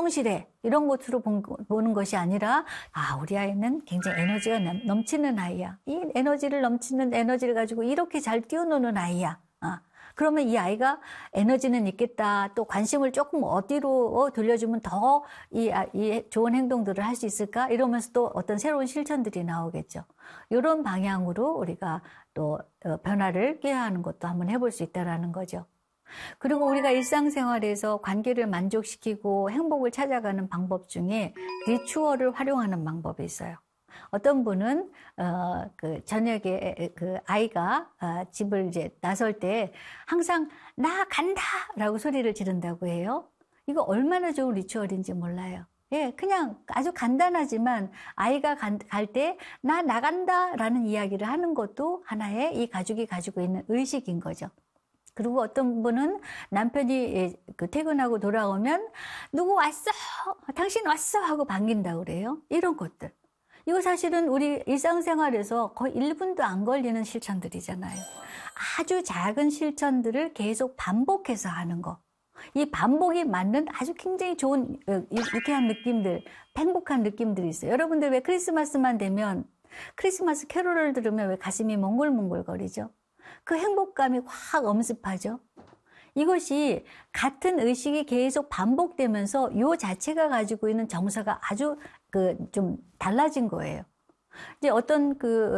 성실해. 이런 것으로 보는 것이 아니라, 우리 아이는 굉장히 에너지가 넘치는 아이야. 이 넘치는 에너지를 가지고 이렇게 잘 뛰어노는 아이야. 그러면 이 아이가 에너지는 있겠다. 또 관심을 조금 어디로 돌려주면 더 이 좋은 행동들을 할 수 있을까? 이러면서 또 어떤 새로운 실천들이 나오겠죠. 이런 방향으로 우리가 또 변화를 꾀하는 것도 한번 해볼 수 있다는 거죠. 그리고 우리가 일상생활에서 관계를 만족시키고 행복을 찾아가는 방법 중에 리추얼을 활용하는 방법이 있어요. 어떤 분은 저녁에 아이가 집을 이제 나설 때 항상 나 간다라고 소리를 지른다고 해요. 이거 얼마나 좋은 리추얼인지 몰라요. 예, 그냥 아주 간단하지만 아이가 갈 때 나 나간다라는 이야기를 하는 것도 하나의 이 가족이 가지고 있는 의식인 거죠. 그리고 어떤 분은 남편이 퇴근하고 돌아오면 누구 왔어? 당신 왔어? 하고 반긴다고 그래요. 이런 것들. 이거 사실은 우리 일상생활에서 거의 1분도 안 걸리는 실천들이잖아요. 아주 작은 실천들을 계속 반복해서 하는 거. 이 반복이 맞는 아주 굉장히 좋은 유쾌한 느낌들, 행복한 느낌들이 있어요. 여러분들 왜 크리스마스만 되면 크리스마스 캐롤을 들으면 왜 가슴이 몽글몽글거리죠? 그 행복감이 확 엄습하죠. 이것이 같은 의식이 계속 반복되면서 요 자체가 가지고 있는 정서가 아주 좀 달라진 거예요. 이제 어떤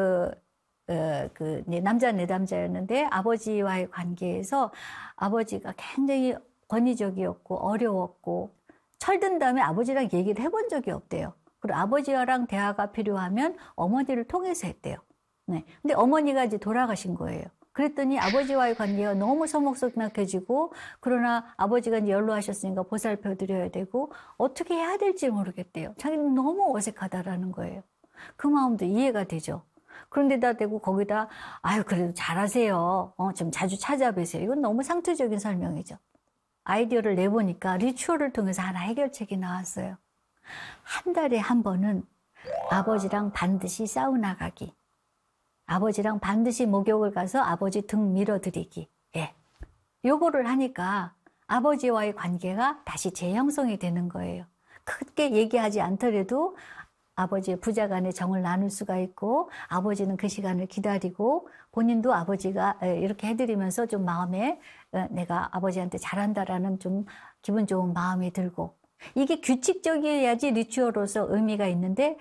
남자 내담자였는데 아버지와의 관계에서 아버지가 굉장히 권위적이었고 어려웠고 철든 다음에 아버지랑 얘기를 해본 적이 없대요. 그리고 아버지랑 대화가 필요하면 어머니를 통해서 했대요. 네. 근데 어머니가 이제 돌아가신 거예요. 그랬더니 아버지와의 관계가 너무 서먹서먹해지고, 그러나 아버지가 이제 연로하셨으니까 보살펴 드려야 되고 어떻게 해야 될지 모르겠대요. 자기는 너무 어색하다라는 거예요. 그 마음도 이해가 되죠. 그런데다 대고 거기다 그래도 잘하세요. 좀 자주 찾아뵈세요. 이건 너무 상투적인 설명이죠. 아이디어를 내보니까 리추얼을 통해서 하나 해결책이 나왔어요. 한 달에 한 번은 아버지랑 반드시 사우나 가기. 아버지랑 반드시 목욕을 가서 아버지 등 밀어드리기. 예. 요거를 하니까 아버지와의 관계가 다시 재형성이 되는 거예요. 크게 얘기하지 않더라도 아버지의 부자간의 정을 나눌 수가 있고, 아버지는 그 시간을 기다리고, 본인도 아버지가 이렇게 해드리면서 좀 마음에 내가 아버지한테 잘한다라는 좀 기분 좋은 마음이 들고, 이게 규칙적이어야지 리추얼로서 의미가 있는데,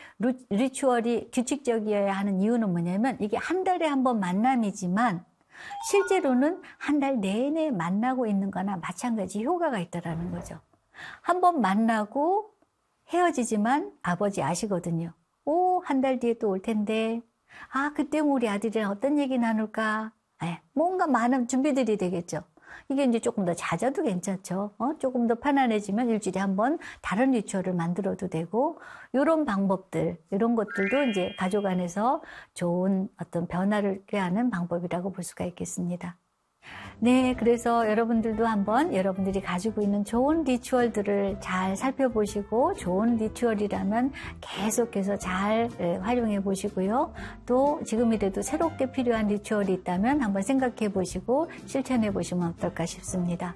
리추얼이 규칙적이어야 하는 이유는 뭐냐면 이게 한 달에 한 번 만남이지만 실제로는 한 달 내내 만나고 있는 거나 마찬가지 효과가 있다라는 거죠. 한 번 만나고 헤어지지만 아버지 아시거든요. 한 달 뒤에 또 올 텐데 그때 우리 아들이랑 어떤 얘기 나눌까? 뭔가 많은 준비들이 되겠죠. 이게 이제 조금 더 잦아도 괜찮죠. 조금 더 편안해지면 일주일에 한 번 다른 리추얼을 만들어도 되고, 이런 방법들, 이런 것들도 이제 가족 안에서 좋은 어떤 변화를 꾀하는 방법이라고 볼 수가 있겠습니다. 네, 그래서 여러분들도 한번 여러분들이 가지고 있는 좋은 리추얼들을 잘 살펴보시고, 좋은 리추얼이라면 계속해서 잘 활용해 보시고요. 또 지금이라도 새롭게 필요한 리추얼이 있다면 한번 생각해 보시고 실천해 보시면 어떨까 싶습니다.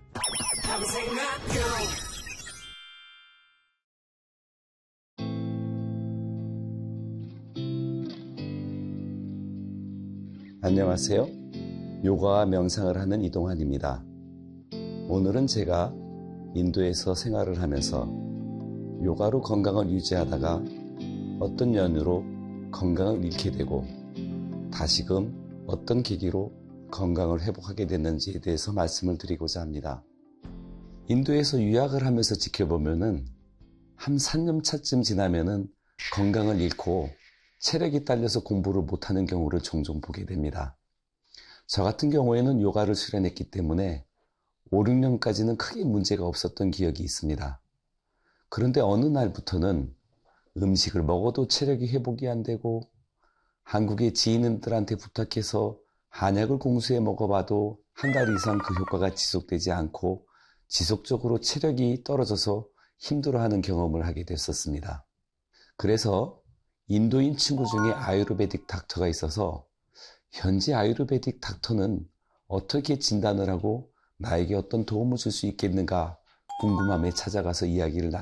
안녕하세요. 요가와 명상을 하는 이동환입니다. 오늘은 제가 인도에서 생활을 하면서 요가로 건강을 유지하다가 어떤 연유로 건강을 잃게 되고 다시금 어떤 계기로 건강을 회복하게 됐는지에 대해서 말씀을 드리고자 합니다. 인도에서 유학을 하면서 지켜보면은 한 3년차쯤 지나면은 건강을 잃고 체력이 딸려서 공부를 못하는 경우를 종종 보게 됩니다. 저 같은 경우에는 요가를 수련했기 때문에 5, 6년까지는 크게 문제가 없었던 기억이 있습니다. 그런데 어느 날부터는 음식을 먹어도 체력이 회복이 안 되고, 한국의 지인들한테 부탁해서 한약을 공수해 먹어봐도 한 달 이상 그 효과가 지속되지 않고 지속적으로 체력이 떨어져서 힘들어하는 경험을 하게 됐었습니다. 그래서 인도인 친구 중에 아유르베딕 닥터가 있어서 현지 아유르베딕 닥터는 어떻게 진단을 하고 나에게 어떤 도움을 줄 수 있겠는가 궁금함에 찾아가서 이야기를